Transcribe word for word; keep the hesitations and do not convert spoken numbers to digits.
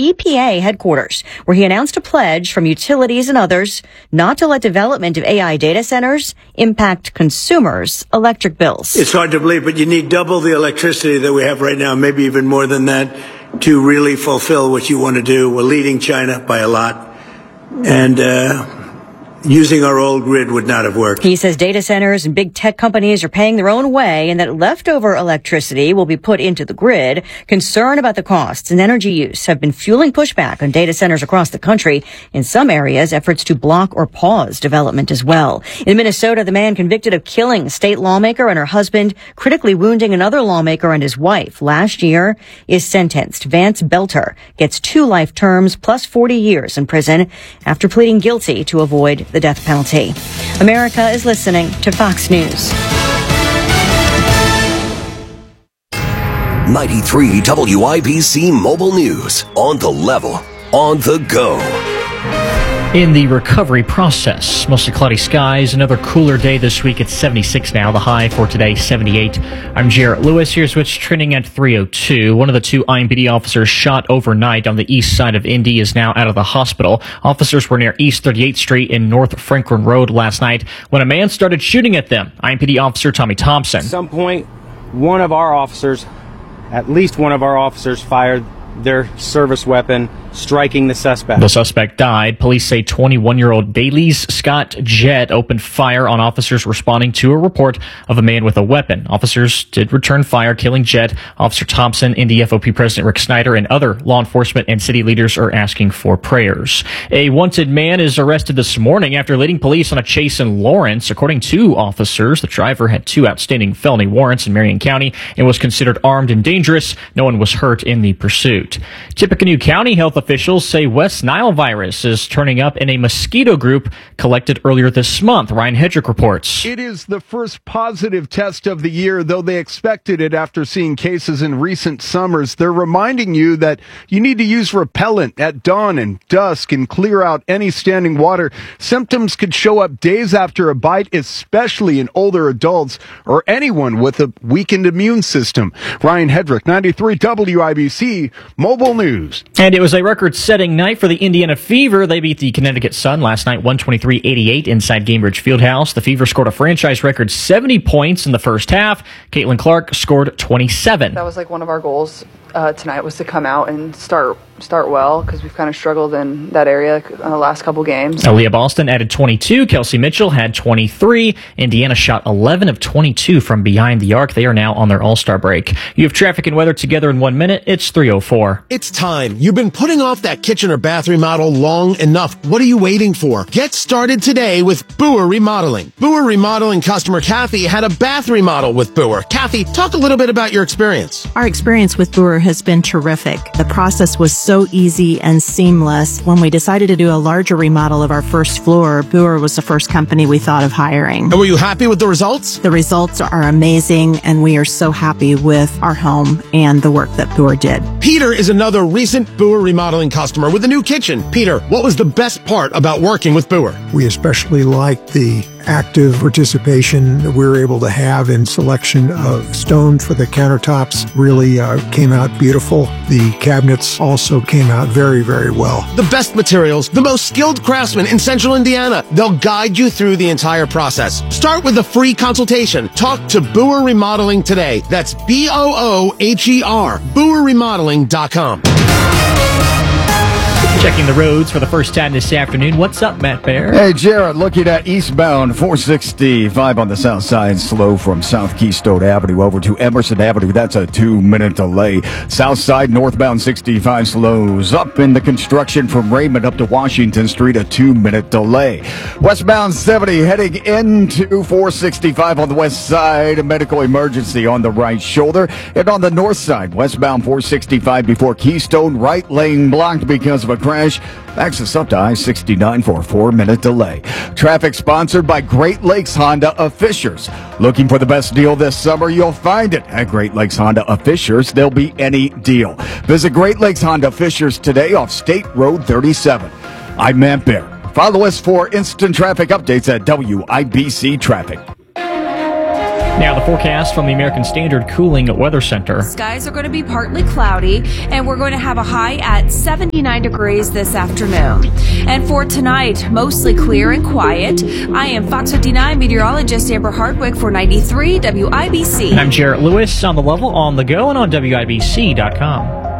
E P A headquarters, where he announced a pledge from utilities and others not to let development of A I data centers impact consumers' electric bills. It's hard to believe, but you need double the electricity that we have right now, maybe even more than that, to really fulfill what you want to do. We're leading China by a lot. And uh, using our old grid would not have worked. He says data centers and big tech companies are paying their own way and that leftover electricity will be put into the grid. Concern about the costs and energy use have been fueling pushback on data centers across the country. In some areas, efforts to block or pause development as well. In Minnesota, the man convicted of killing a state lawmaker and her husband, critically wounding another lawmaker and his wife last year, is sentenced. Vance Belter gets two life terms plus forty years in prison after pleading guilty to avoid the death penalty. America is listening to Fox News. ninety-three W I B C Mobile News. On the level, on the go. In the recovery process, mostly cloudy skies, another cooler day this week. It's seventy-six now, the high for today, seventy-eight. I'm Jarrett Lewis. Here's what's trending at three oh two. One of the two I M P D officers shot overnight on the east side of Indy is now out of the hospital. Officers were near East thirty-eighth Street and North Franklin Road last night when a man started shooting at them. I M P D officer Tommy Thompson. At some point, one of our officers, at least one of our officers, fired their service weapon, striking the suspect. The suspect died. Police say twenty-one-year-old Dailies Scott Jett opened fire on officers responding to a report of a man with a weapon. Officers did return fire, killing Jett. Officer Thompson, Indy F O P President Rick Snyder, and other law enforcement and city leaders are asking for prayers. A wanted man is arrested this morning after leading police on a chase in Lawrence. According to officers, the driver had two outstanding felony warrants in Marion County and was considered armed and dangerous. No one was hurt in the pursuit. Tippecanoe County health officials say West Nile virus is turning up in a mosquito group collected earlier this month. Ryan Hedrick reports. It is the first positive test of the year, though they expected it after seeing cases in recent summers. They're reminding you that you need to use repellent at dawn and dusk and clear out any standing water. Symptoms could show up days after a bite, especially in older adults or anyone with a weakened immune system. Ryan Hedrick, ninety-three W I B C Mobile News. And it was a record-setting night for the Indiana Fever. They beat the Connecticut Sun last night, one twenty-three eighty-eight inside Gainbridge Fieldhouse. The Fever scored a franchise record seventy points in the first half. Caitlin Clark scored twenty-seven. That was like one of our goals uh, tonight, was to come out and start start well, because we've kind of struggled in that area in the last couple games. Aaliyah Boston added twenty-two. Kelsey Mitchell had twenty-three. Indiana shot eleven of twenty-two from behind the arc. They are now on their all-star break. You have traffic and weather together in one minute. It's three oh four. It's time. You've been putting off that kitchen or bath remodel long enough. What are you waiting for? Get started today with Boer Remodeling. Boer Remodeling customer Kathy had a bath remodel with Boer. Kathy, talk a little bit about your experience. Our experience with Boer has been terrific. The process was so easy and seamless. When we decided to do a larger remodel of our first floor, Boer was the first company we thought of hiring. And were you happy with the results? The results are amazing, and we are so happy with our home and the work that Boer did. Peter is another recent Boer Remodeling customer with a new kitchen. Peter, what was the best part about working with Boer? We especially liked the active participation that we were able to have in selection of stone for the countertops. Really uh, came out beautiful. The cabinets also came out very, very well. The best materials, the most skilled craftsmen in Central Indiana. They'll guide you through the entire process. Start with a free consultation. Talk to Boer Remodeling today. That's B O O H E R, boer remodeling dot com. Checking the roads for the first time this afternoon. What's up, Matt Bear? Hey, Jared, looking at eastbound four sixty-five on the south side, slow from South Keystone Avenue over to Emerson Avenue. That's a two-minute delay. South side, northbound sixty-five slows up in the construction from Raymond up to Washington Street, a two-minute delay. Westbound seventy heading into four sixty-five on the west side, a medical emergency on the right shoulder. And on the north side, westbound four sixty-five before Keystone, right lane blocked because of a crash. Access up to I sixty-nine for a four-minute delay. Traffic sponsored by Great Lakes Honda of Fishers. Looking for the best deal this summer? You'll find it at Great Lakes Honda of Fishers. There'll be any deal. Visit Great Lakes Honda of Fishers today off State Road thirty-seven. I'm Matt Bear. Follow us for instant traffic updates at W I B C Traffic. Now the forecast from the American Standard Cooling Weather Center. Skies are going to be partly cloudy, and we're going to have a high at seventy-nine degrees this afternoon. And for tonight, mostly clear and quiet. I am Fox fifty-nine meteorologist Amber Hardwick for ninety-three W I B C. I'm Jarrett Lewis on the level, on the go, and on W I B C dot com.